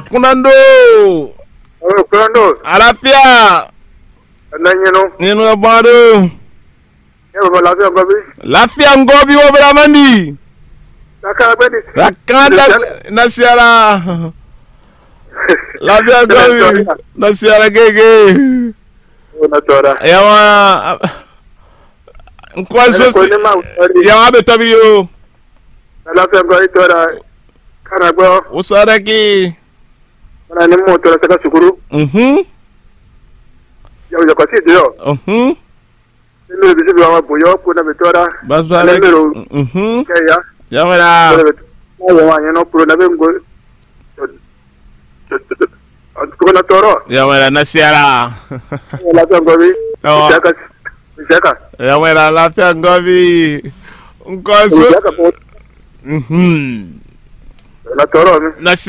Kunando. Kunando. Àlàáfíà. Nínú ẹ̀bọ̀n Láfíà ngobi wo Bramandi. Rakanda nasiara. Láfíà ngobi nasiara gege. Yawa nkwaso yawa betobi yo. Láfíà ngobi tora karagbo. Usara ki. Mana ni mo tora saka sukuru. Yo ko si dio. Nínú ibi tí àwọn bòyọ́ kó náà bẹ̀tọ́ra. Basale. Kẹ́yà. Yamara. Wọ́n wà yẹn náà kúrò náà bẹ̀ ń gbọ́. Kọ́nà tọrọ. Yamara nasiara. Láfíà ngobi. Ìṣẹ́ka. Yamara láfíà ngobi. Nkwaso. Kọ́nà tọrọ mi.